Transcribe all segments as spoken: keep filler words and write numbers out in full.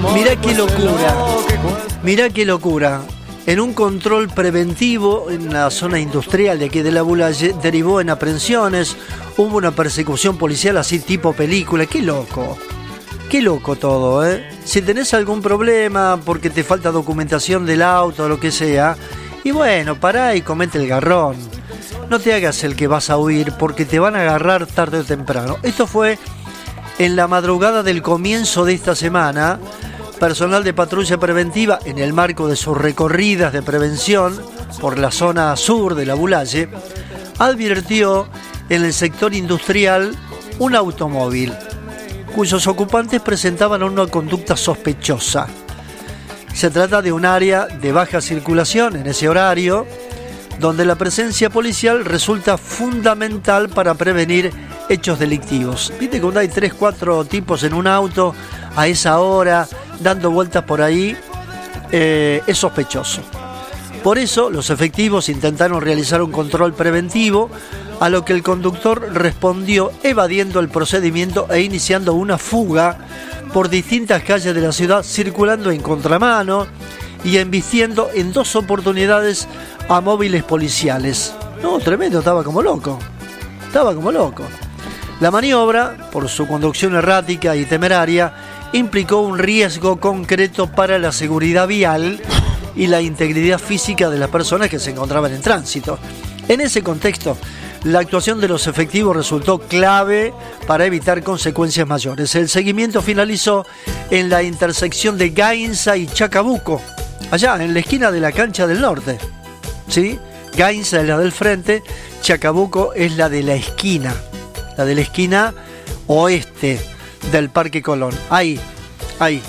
Mirá qué locura, mirá qué locura. En un control preventivo en la zona industrial de aquí de la Bulaye derivó en aprehensiones, hubo una persecución policial así tipo película. Qué loco, qué loco todo, ¿eh? Si tenés algún problema porque te falta documentación del auto o lo que sea, y bueno, pará y comete el garrón. No te hagas el que vas a huir porque te van a agarrar tarde o temprano. Esto fue en la madrugada del comienzo de esta semana. Personal de patrulla preventiva, en el marco de sus recorridas de prevención por la zona sur de la Bulaye, advirtió en el sector industrial un automóvil cuyos ocupantes presentaban una conducta sospechosa. Se trata de un área de baja circulación en ese horario, donde la presencia policial resulta fundamental para prevenir hechos delictivos. Viste que cuando hay tres, cuatro tipos en un auto a esa hora, dando vueltas por ahí, eh, es sospechoso. Por eso los efectivos intentaron realizar un control preventivo, a lo que el conductor respondió evadiendo el procedimiento e iniciando una fuga por distintas calles de la ciudad, circulando en contramano y embistiendo en dos oportunidades a móviles policiales. No, tremendo, estaba como loco. Estaba como loco. La maniobra, por su conducción errática y temeraria, implicó un riesgo concreto para la seguridad vial y la integridad física de las personas que se encontraban en tránsito. En ese contexto, la actuación de los efectivos resultó clave para evitar consecuencias mayores. El seguimiento finalizó en la intersección de Gainza y Chacabuco, allá en la esquina de la cancha del norte. ¿Sí? Gainza es la del frente, Chacabuco es la de la esquina, la de la esquina oeste del Parque Colón. Ahí, ahí.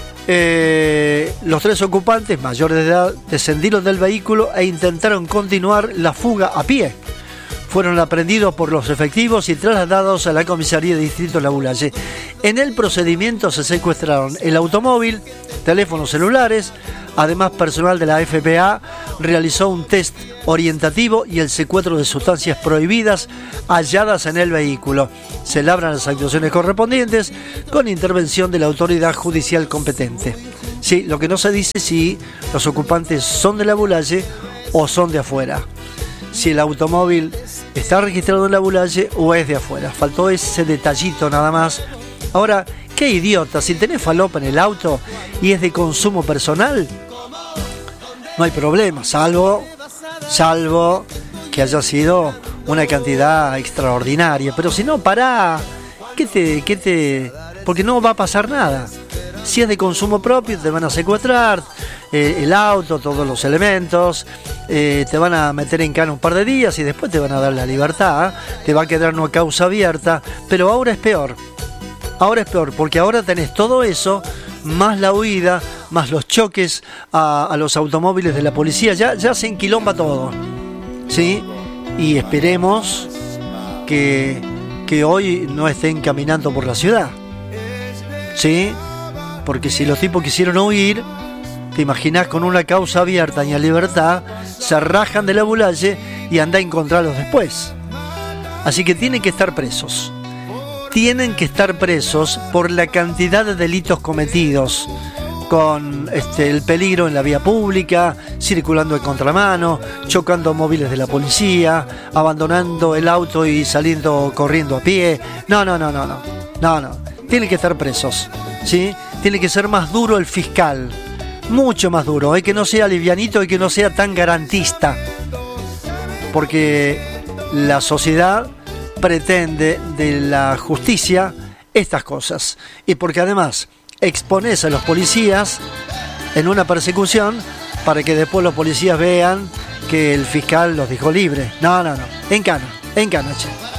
Eh, los tres ocupantes mayores de edad descendieron del vehículo e intentaron continuar la fuga a pie. Fueron aprendidos por los efectivos y trasladados a la comisaría de distrito La Bulaye. En el procedimiento se secuestraron el automóvil, teléfonos celulares. Además, personal de la F P A realizó un test orientativo y el secuestro de sustancias prohibidas halladas en el vehículo. Se labran las actuaciones correspondientes con intervención de la autoridad judicial competente. Sí, lo que no se dice si los ocupantes son de la Bulaye o son de afuera. Si el automóvil está registrado en la Bulaye o es de afuera. Faltó ese detallito nada más. Ahora, qué idiota, si tenés falopa en el auto y es de consumo personal, no hay problema, salvo, salvo que haya sido una cantidad extraordinaria. Pero si no, pará, ¿qué te, qué te? Porque no va a pasar nada. Si es de consumo propio, te van a secuestrar eh, el auto, todos los elementos, eh, te van a meter en cana un par de días y después te van a dar la libertad, te va a quedar una causa abierta, pero ahora es peor. Ahora es peor, porque ahora tenés todo eso, más la huida, más los choques a, a los automóviles de la policía, ya, ya se enquilomba todo, ¿sí? Y esperemos que, que hoy no estén caminando por la ciudad, ¿sí? Porque si los tipos quisieron huir, te imaginás con una causa abierta y a libertad, se rajan de la Bulaye y andá a encontrarlos después. Así que tienen que estar presos. Tienen que estar presos por la cantidad de delitos cometidos, con este, el peligro en la vía pública, circulando en contramano, chocando móviles de la policía, abandonando el auto y saliendo corriendo a pie. No, no, no, no, no, no, no. Tienen que estar presos, ¿sí? Tiene que ser más duro el fiscal, mucho más duro, ¿eh? Que no sea livianito y que no sea tan garantista, porque la sociedad pretende de la justicia estas cosas, y porque además expones a los policías en una persecución para que después los policías vean que el fiscal los dejó libre. No, no, no, en cana, en cana, che.